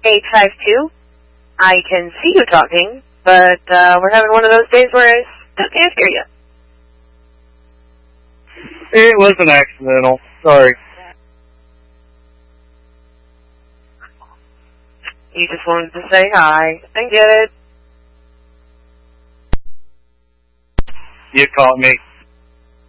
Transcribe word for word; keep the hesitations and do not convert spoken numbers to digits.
eight five two. I can see you talking, but uh, we're having one of those days where I still can't hear you. It was an accidental. Sorry. You just wanted to say hi. I get it. You caught me.